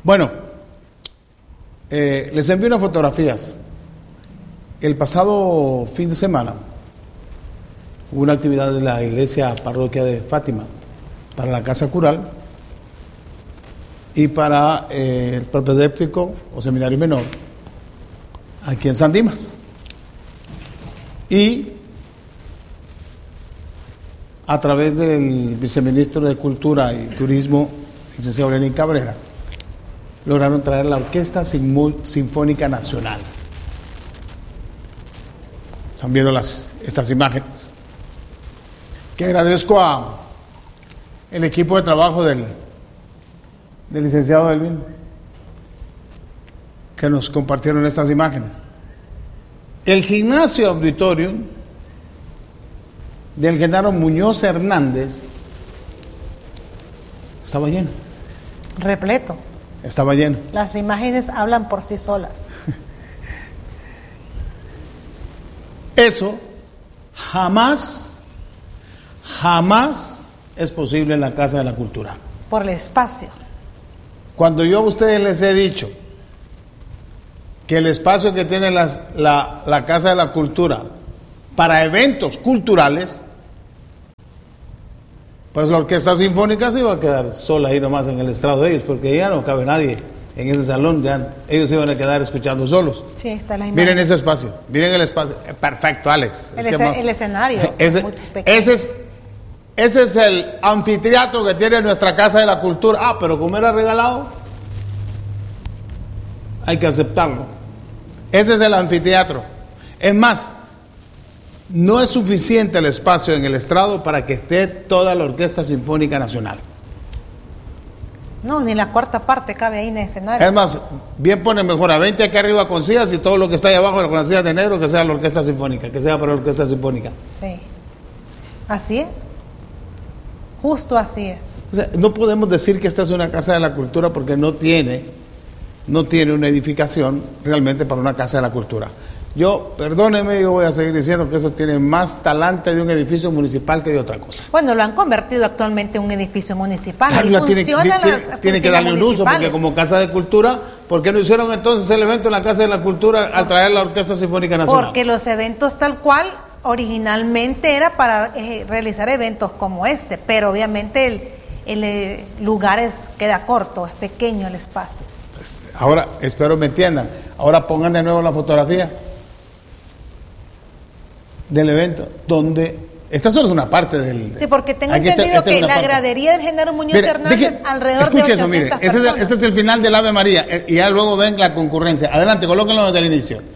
Bueno, les envío unas fotografías. El pasado fin de semana hubo una actividad de la iglesia parroquia de Fátima para la Casa Cural y para el propedéutico o seminario menor aquí en San Dimas. Y a través del viceministro de Cultura y Turismo, licenciado Lenín Cabrera, lograron traer la Orquesta Sinfónica Nacional. Están viendo estas imágenes. Que agradezco a el equipo de trabajo del licenciado Elvin, que nos compartieron estas imágenes. El gimnasio auditorium del Genaro Muñoz Hernández estaba lleno. Repleto. Estaba lleno. Las imágenes hablan por sí solas. Eso jamás es posible en la Casa de la Cultura. Por el espacio. Cuando yo a ustedes les he dicho que el espacio que tiene la Casa de la Cultura para eventos culturales, pues la Orquesta Sinfónica se iba a quedar sola ahí nomás en el estrado de ellos, porque ya no cabe nadie en ese salón, ya ellos se iban a quedar escuchando solos. Sí, está la imagen. Miren ese espacio, miren el espacio. Perfecto, Alex. El escenario. Ese es el anfiteatro que tiene nuestra Casa de la Cultura. Ah, pero como era regalado, hay que aceptarlo. Ese es el anfiteatro. Es más, no es suficiente el espacio en el estrado para que esté toda la Orquesta Sinfónica Nacional. No, ni la cuarta parte cabe ahí en el escenario. Es más, bien pone mejor a 20 aquí arriba con sillas y todo lo que está ahí abajo con las sillas de negro que sea la Orquesta Sinfónica, que sea para la Orquesta Sinfónica. Sí. Así es. Justo así es. O sea, no podemos decir que esta es una Casa de la Cultura porque no tiene una edificación realmente para una Casa de la Cultura. Perdóneme, yo voy a seguir diciendo que eso tiene más talante de un edificio municipal que de otra cosa. Bueno, lo han convertido actualmente en un edificio municipal. Claro, tiene que darle un uso, porque como Casa de Cultura, ¿por qué no hicieron entonces el evento en la Casa de la Cultura al traer la Orquesta Sinfónica Nacional? Porque los eventos tal cual originalmente era para realizar eventos como este, pero obviamente el lugar queda corto, es pequeño el espacio. Ahora, espero me entiendan, ahora pongan de nuevo la fotografía del evento, donde esta solo es una parte del... Sí, porque tengo entendido que la gradería del Genaro Muñoz Hernández alrededor de 800 personas. Ese es el final del Ave María, y ya luego ven la concurrencia. Adelante, colóquenlo desde el inicio.